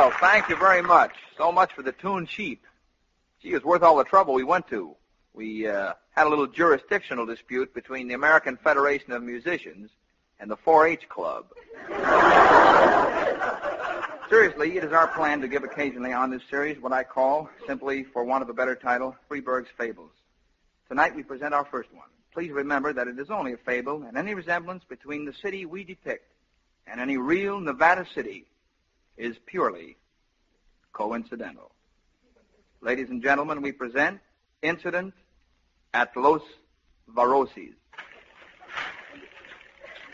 Well, thank you very much. So much for the tune cheap. Gee, it's worth all the trouble we went to. We had a little jurisdictional dispute between the American Federation of Musicians and the 4-H Club. Seriously, it is our plan to give occasionally on this series what I call, simply for want of a better title, Freeburg's Fables. Tonight we present our first one. Please remember that it is only a fable, and any resemblance between the city we depict and any real Nevada city is purely coincidental. Ladies and gentlemen, we present Incident at Los Varoses.